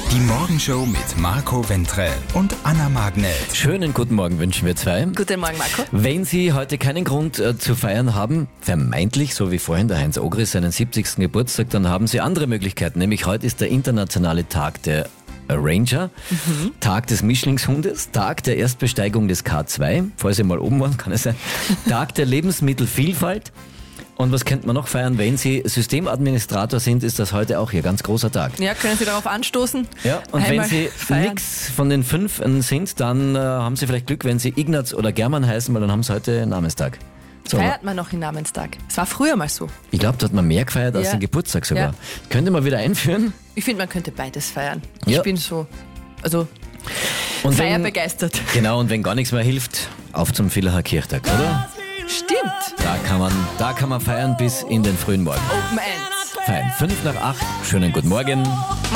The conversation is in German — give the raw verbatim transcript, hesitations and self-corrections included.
Die Morgenshow mit Marco Ventrell und Anna Magnell. Schönen guten Morgen wünschen wir zwei. Guten Morgen, Marco. Wenn Sie heute keinen Grund äh, zu feiern haben, vermeintlich, so wie vorhin der Heinz Ogris seinen siebzigsten Geburtstag, dann haben Sie andere Möglichkeiten. Nämlich heute ist der internationale Tag der Ranger, mhm. Tag des Mischlingshundes, Tag der Erstbesteigung des K zwei, falls Sie mal oben waren, kann es sein, Tag der Lebensmittelvielfalt. Und was könnte man noch feiern? Wenn Sie Systemadministrator sind, ist das heute auch Ihr ganz großer Tag. Ja, können Sie darauf anstoßen? Ja, und Einmal wenn Sie nichts von den fünf sind, dann äh, haben Sie vielleicht Glück, wenn Sie Ignaz oder German heißen, weil dann haben Sie heute Namenstag. So, feiert man noch den Namenstag? Es war früher mal so. Ich glaube, da hat man mehr gefeiert als Ja. den Geburtstag sogar. Ja. Könnte man wieder einführen? Ich finde, man könnte beides feiern. Ja. Ich bin so, also Und feierbegeistert. Wenn, genau, und wenn gar nichts mehr hilft, auf zum Villacher Kirchtag, oder? Stimmt. Da kann man, da kann man feiern bis in den frühen Morgen. Open Ends. Fein. Fünf nach acht. Schönen guten Morgen.